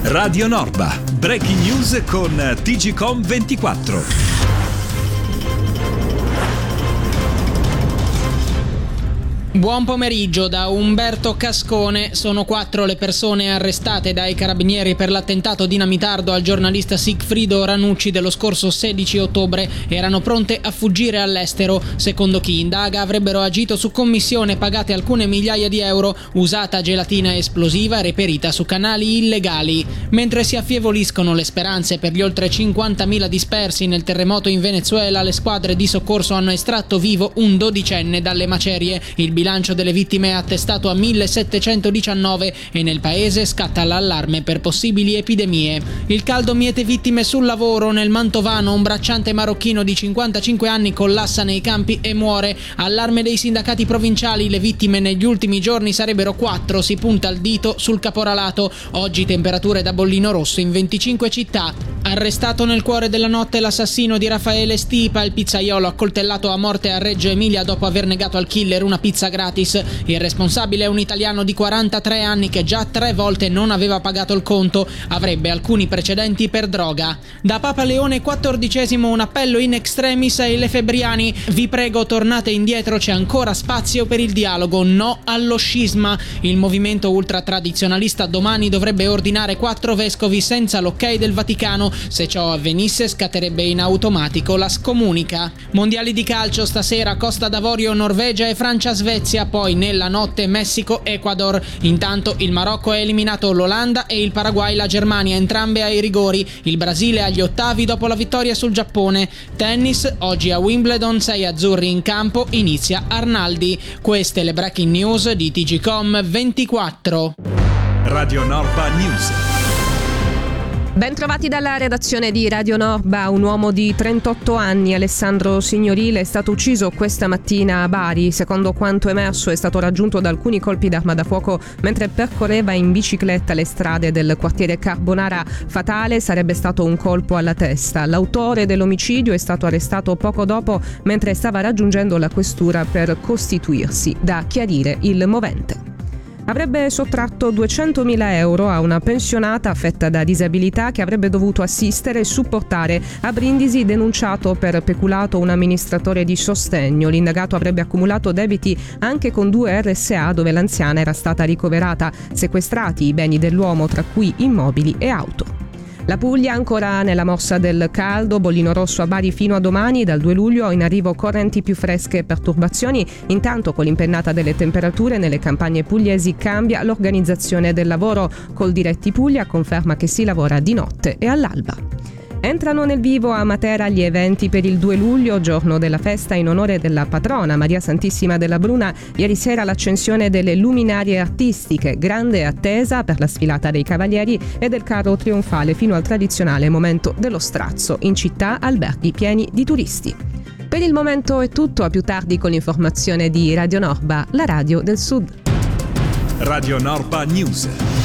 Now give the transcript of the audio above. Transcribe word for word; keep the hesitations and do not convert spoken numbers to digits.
Radio Norba, breaking news con T G Com ventiquattro. Buon pomeriggio da Umberto Cascone. Sono quattro le persone arrestate dai carabinieri per l'attentato dinamitardo al giornalista Sigfrido Ranucci dello scorso sedici ottobre. Erano pronte a fuggire all'estero. Secondo chi indaga, avrebbero agito su commissione pagate alcune migliaia di euro, usata gelatina esplosiva reperita su canali illegali. Mentre si affievoliscono le speranze per gli oltre cinquantamila dispersi nel terremoto in Venezuela, le squadre di soccorso hanno estratto vivo un dodicenne dalle macerie. Il Il bilancio delle vittime è attestato a millesettecentodiciannove e nel paese scatta l'allarme per possibili epidemie. Il caldo miete vittime sul lavoro. Nel Mantovano un bracciante marocchino di cinquantacinque anni collassa nei campi e muore. Allarme dei sindacati provinciali, le vittime negli ultimi giorni sarebbero quattro, si punta il dito sul caporalato. Oggi temperature da bollino rosso in venticinque città. Arrestato nel cuore della notte l'assassino di Raffaele Stipa, il pizzaiolo accoltellato a morte a Reggio Emilia dopo aver negato al killer una pizza gratis. Il responsabile è un italiano di quarantatré anni che già tre volte non aveva pagato il conto, avrebbe alcuni precedenti per droga. Da Papa Leone quattordicesimo un appello in extremis ai lefebbriani: vi prego, tornate indietro, c'è ancora spazio per il dialogo, no allo scisma. Il movimento ultratradizionalista domani dovrebbe ordinare quattro vescovi senza l'ok del Vaticano. Se ciò avvenisse scatterebbe in automatico la scomunica. Mondiali di calcio stasera: Costa d'Avorio Norvegia e Francia Svezia, poi nella notte Messico-Ecuador. Intanto il Marocco ha eliminato l'Olanda e il Paraguay la Germania, entrambe ai rigori. Il Brasile agli ottavi dopo la vittoria sul Giappone. Tennis: oggi a Wimbledon, sei azzurri in campo, inizia Arnaldi. Queste le breaking news di T G Com ventiquattro. Radio Norba News. Ben trovati dalla redazione di Radio Norba. Un uomo di trentotto anni, Alessandro Signorile, è stato ucciso questa mattina a Bari. Secondo quanto emerso, è stato raggiunto da alcuni colpi d'arma da fuoco mentre percorreva in bicicletta le strade del quartiere Carbonara. Fatale sarebbe stato un colpo alla testa. L'autore dell'omicidio è stato arrestato poco dopo mentre stava raggiungendo la questura per costituirsi. Da chiarire il movente. Avrebbe sottratto duecentomila euro a una pensionata affetta da disabilità che avrebbe dovuto assistere e supportare. A Brindisi, denunciato per peculato un amministratore di sostegno. L'indagato avrebbe accumulato debiti anche con due R S A dove l'anziana era stata ricoverata. Sequestrati i beni dell'uomo, tra cui immobili e auto. La Puglia ancora nella morsa del caldo, bollino rosso a Bari fino a domani. Dal due luglio in arrivo correnti più fresche e perturbazioni. Intanto, con l'impennata delle temperature nelle campagne pugliesi, cambia l'organizzazione del lavoro. Col Diretti Puglia conferma che si lavora di notte e all'alba. Entrano nel vivo a Matera gli eventi per il due luglio, giorno della festa in onore della patrona Maria Santissima della Bruna. Ieri sera l'accensione delle luminarie artistiche, grande attesa per la sfilata dei cavalieri e del carro trionfale fino al tradizionale momento dello strazzo. In città alberghi pieni di turisti. Per il momento è tutto, a più tardi con l'informazione di Radio Norba, la radio del Sud. Radio Norba News.